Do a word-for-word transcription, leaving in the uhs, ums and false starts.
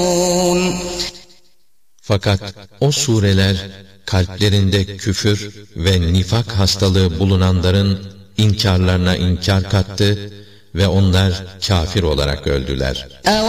Fakat o sureler kalplerinde küfür ve nifak hastalığı bulunanların inkarlarına inkar kattı ve onlar kafir olarak öldüler.